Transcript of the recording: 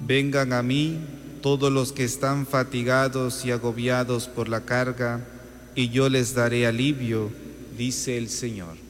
Vengan a mí todos los que están fatigados y agobiados por la carga, y yo les daré alivio, dice el Señor.